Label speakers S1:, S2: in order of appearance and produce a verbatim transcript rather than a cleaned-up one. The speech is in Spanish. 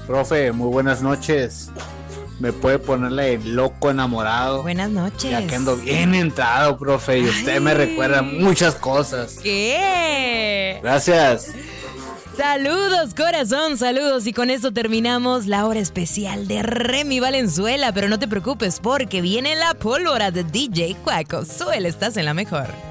S1: Profe, muy buenas noches. ¿Me puede ponerle el loco enamorado?
S2: Buenas noches.
S1: Ya que ando bien entrado, profe, y usted Ay. me recuerda muchas cosas.
S2: ¿Qué?
S1: Gracias.
S2: Saludos, corazón, saludos. Y con esto terminamos la hora especial de Remy Valenzuela. Pero no te preocupes porque viene la pólvora de D J Cuaco. Suel, estás en la mejor.